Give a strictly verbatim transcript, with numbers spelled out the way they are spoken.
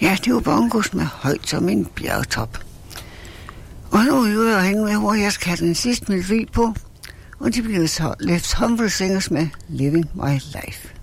Ja, det var bongos med højt som en bjergtop. Og nu er jeg ude og hænge med, hvor jeg skal have den sidste melodi på. Og de bliver så Left Humble Singers med Living My Life.